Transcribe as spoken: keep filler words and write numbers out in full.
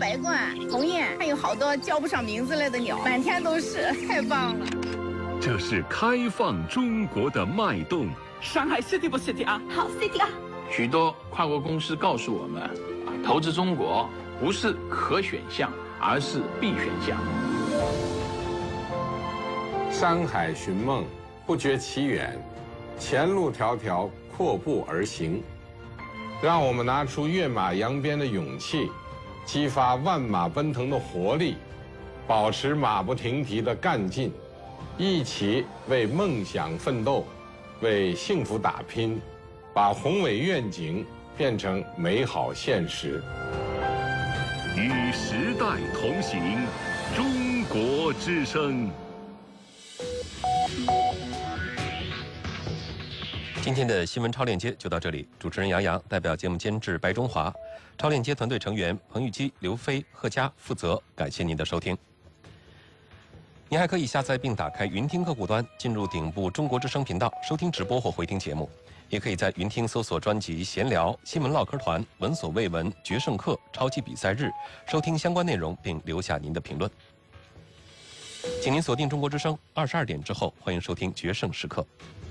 白鹳、鸿雁，还有好多叫不上名字来的鸟，满天都是，太棒了。 这是开放中国的脉动。 上海 city 不 city 啊？ 好 city 啊！ 许多跨国公司告诉我们，投资中国不是可选项，而是必选项。 山海寻梦，不觉其远，前路迢迢，阔步而行。让我们拿出跃马扬鞭的勇气，激发万马奔腾的活力，保持马不停蹄的干劲，一起为梦想奋斗，为幸福打拼，把宏伟愿景变成美好现实。 与时代同行，中国之声。 今天的新闻超链接就到这里，主持人杨洋代表节目监制白中华，超链接团队成员彭玉基、刘飞、贺佳负责。感谢您的收听。您还可以下载并打开云听客户端，进入顶部中国之声频道收听直播或回听节目，也可以在云听搜索专辑闲聊、新闻唠嗑团、闻所未闻、决胜课、超级比赛日，收听相关内容并留下您的评论。请您锁定中国之声，二十二点之后欢迎收听决胜时刻。